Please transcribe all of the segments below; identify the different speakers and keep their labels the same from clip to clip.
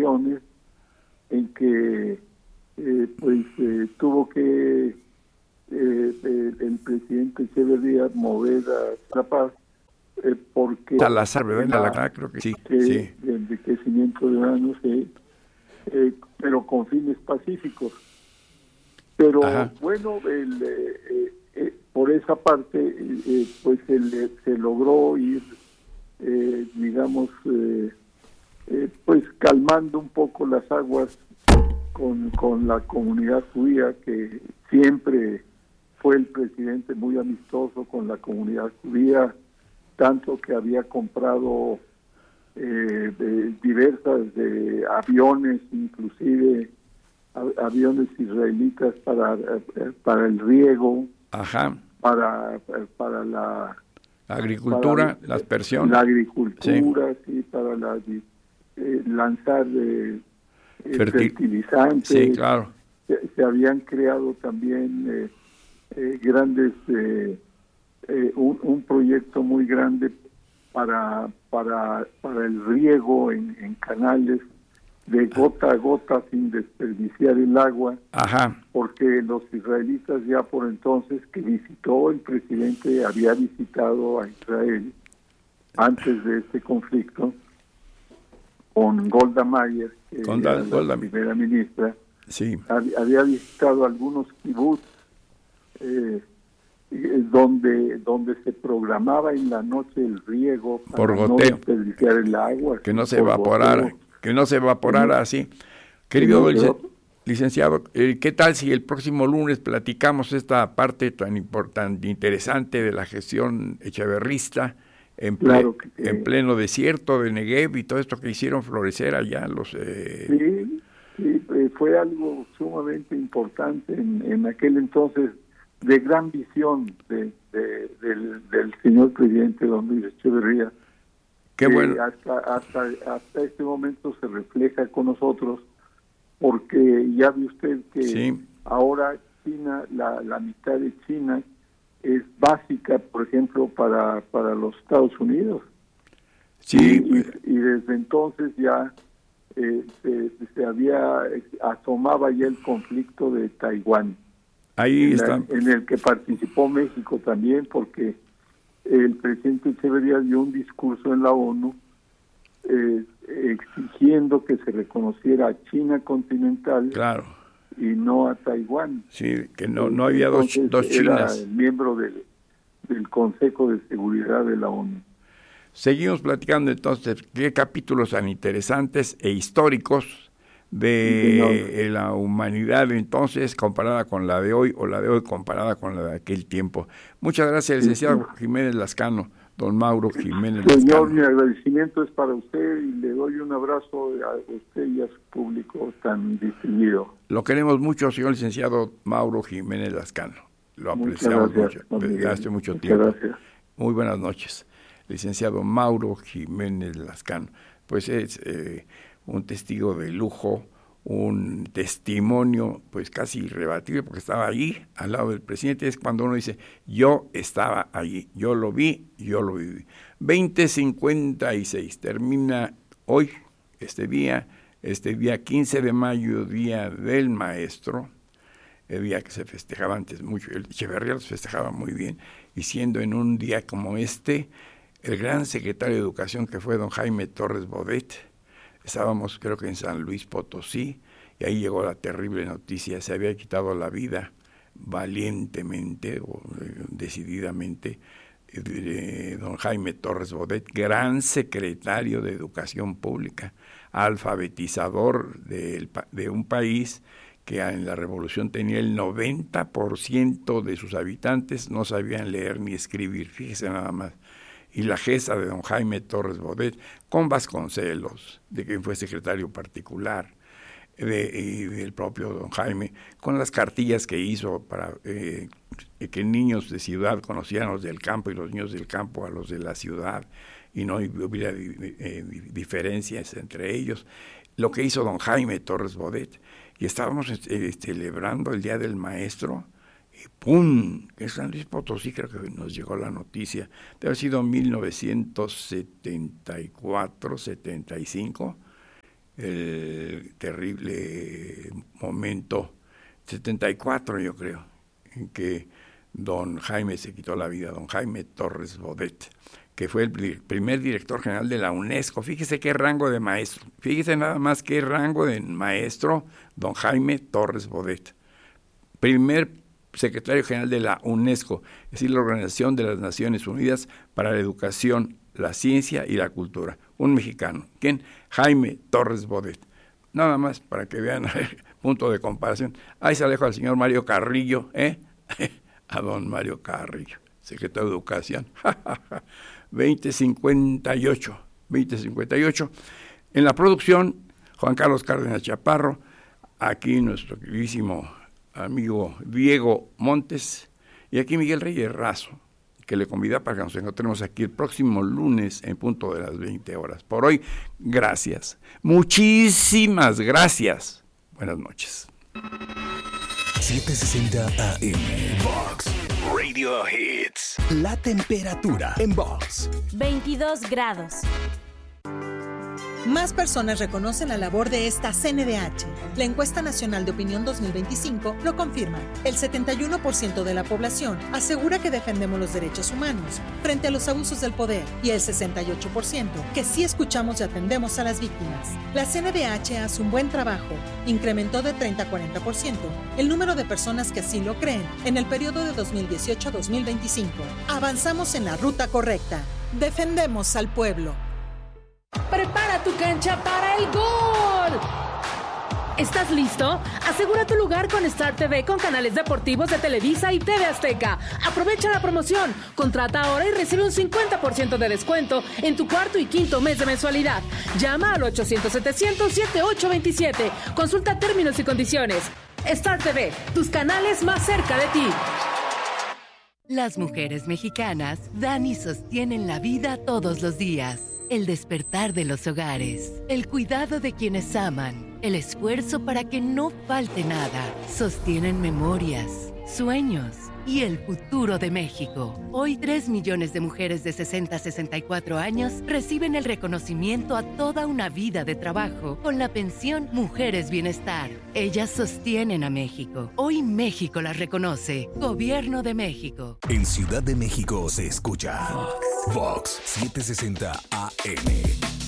Speaker 1: ocasiones en que tuvo que el presidente Echeverría mover a La Paz porque
Speaker 2: Salazar, ¿verdad? Creo que sí. Sí.
Speaker 1: De enriquecimiento de uranos, pero con fines pacíficos. Pero
Speaker 2: Ajá.
Speaker 1: bueno, por esa parte, pues se logró ir, digamos, pues calmando un poco las aguas con la comunidad judía, que siempre fue el presidente muy amistoso con la comunidad judía, tanto que había comprado diversas aviones, inclusive aviones israelitas para el riego,
Speaker 2: ajá,
Speaker 1: para la
Speaker 2: agricultura, la aspersión,
Speaker 1: la agricultura, sí, para lanzar fertilizantes.
Speaker 2: Sí, claro.
Speaker 1: Se habían creado también grandes, un proyecto muy grande para el riego en canales de gota a gota sin desperdiciar el agua.
Speaker 2: Ajá.
Speaker 1: Porque los israelitas ya por entonces que visitó el presidente, había visitado a Israel antes de este conflicto con Golda Meir, que era la primera ministra.
Speaker 2: Sí.
Speaker 1: Había visitado algunos kibutz donde se programaba en la noche el riego para
Speaker 2: por goteo,
Speaker 1: no desperdiciar el agua,
Speaker 2: que no se evaporara, así. Querido licenciado, ¿qué tal si el próximo lunes platicamos esta parte tan importante, interesante de la gestión echeverrista en pleno desierto de Negev y todo esto que hicieron florecer allá los...
Speaker 1: Sí, fue algo sumamente importante en aquel entonces, de gran visión del señor presidente don Luis Echeverría.
Speaker 2: Qué bueno.
Speaker 1: Hasta este momento se refleja con nosotros, porque ya ve usted que sí, ahora China, la mitad de China es básica, por ejemplo, para los Estados Unidos.
Speaker 2: Sí.
Speaker 1: Y desde entonces ya asomaba ya el conflicto de Taiwán.
Speaker 2: Ahí está.
Speaker 1: En el que participó México también, porque el presidente Echeverría dio un discurso en la ONU exigiendo que se reconociera a China continental,
Speaker 2: claro,
Speaker 1: y no a Taiwán.
Speaker 2: Sí, que no había dos Chinas.
Speaker 1: Era miembro del Consejo de Seguridad de la ONU.
Speaker 2: Seguimos platicando entonces qué capítulos tan interesantes e históricos de la humanidad entonces comparada con la de hoy, o la de hoy comparada con la de aquel tiempo. Muchas gracias, licenciado Jiménez Lascano, don Mauro Jiménez Lascano.
Speaker 1: Señor, mi agradecimiento es para usted y le doy un abrazo a usted y a su público tan distinguido.
Speaker 2: Lo queremos mucho, señor licenciado Mauro Jiménez Lascano. Lo apreciamos mucho desde hace mucho tiempo.
Speaker 1: Gracias.
Speaker 2: Muy buenas noches. Licenciado Mauro Jiménez Lascano, pues es un testigo de lujo, un testimonio pues casi irrebatible, porque estaba allí al lado del presidente. Es cuando uno dice, yo estaba allí, yo lo vi, yo lo viví. 20:56, termina hoy, este día 15 de mayo, Día del Maestro, el día que se festejaba antes mucho, el Echeverría los festejaba muy bien, y siendo en un día como este, el gran secretario de Educación, que fue don Jaime Torres Bodet, estábamos creo que en San Luis Potosí, y ahí llegó la terrible noticia, se había quitado la vida valientemente o decididamente don Jaime Torres Bodet, gran secretario de Educación Pública, alfabetizador de un país que en la revolución tenía el 90% de sus habitantes no sabían leer ni escribir, fíjese nada más. Y la gesta de don Jaime Torres Bodet, con Vasconcelos, de quien fue secretario particular, y del propio don Jaime, con las cartillas que hizo para que niños de ciudad conocieran a los del campo y los niños del campo a los de la ciudad, y no hubiera diferencias entre ellos. Lo que hizo don Jaime Torres Bodet, y estábamos celebrando el Día del Maestro, y ¡pum! En San Luis Potosí creo que nos llegó la noticia, debe haber sido 1974, 75, el terrible momento 74, yo creo, en que don Jaime se quitó la vida, don Jaime Torres Bodet, que fue el primer director general de la UNESCO. Fíjese qué rango de maestro, fíjese nada más qué rango de maestro, don Jaime Torres Bodet. Primer secretario general de la UNESCO, es decir, la Organización de las Naciones Unidas para la Educación, la Ciencia y la Cultura. Un mexicano. ¿Quién? Jaime Torres Bodet. Nada más para que vean el punto de comparación. Ahí se aleja al señor Mario Carrillo, a don Mario Carrillo, secretario de Educación. 2058. En la producción, Juan Carlos Cárdenas Chaparro, aquí nuestro queridísimo amigo Diego Montes, y aquí Miguel Reyes Razo, que le convida para que nos encontremos aquí el próximo lunes en punto de las 20 horas. Por hoy, gracias. Muchísimas gracias. Buenas noches.
Speaker 3: 760 AM Vox Radio Hits. La temperatura en Vox.
Speaker 4: 22 grados.
Speaker 5: Más personas reconocen la labor de esta CNDH. La encuesta nacional de opinión 2025 lo confirma. El 71% de la población asegura que defendemos los derechos humanos frente a los abusos del poder y el 68% que sí escuchamos y atendemos a las víctimas. La CNDH hace un buen trabajo. Incrementó de 30 a 40% el número de personas que así lo creen en el periodo de 2018 a 2025. Avanzamos en la ruta correcta. Defendemos al pueblo.
Speaker 6: ¡Prepara tu cancha para el gol! ¿Estás listo? Asegura tu lugar con Star TV con canales deportivos de Televisa y TV Azteca. Aprovecha la promoción. Contrata ahora y recibe un 50% de descuento en tu cuarto y quinto mes de mensualidad. Llama al 800-700-7827. Consulta términos y condiciones. Star TV, tus canales más cerca de ti.
Speaker 7: Las mujeres mexicanas dan y sostienen la vida todos los días. El despertar de los hogares, el cuidado de quienes aman, el esfuerzo para que no falte nada, sostienen memorias, sueños y el futuro de México. Hoy 3 millones de mujeres de 60 a 64 años reciben el reconocimiento a toda una vida de trabajo con la pensión Mujeres Bienestar. Ellas sostienen a México. Hoy México las reconoce. Gobierno de México.
Speaker 3: En Ciudad de México se escucha Vox 760 AM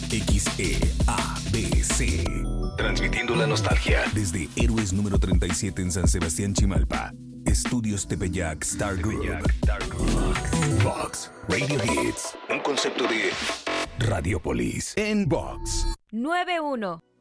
Speaker 3: XEABC. Transmitiendo la nostalgia desde Héroes número 37 en San Sebastián, Chimalpa. Estudios Tepeyac Star Group. Vox Radio Hits. Un concepto de Radiopolis en Vox.
Speaker 4: 9-1.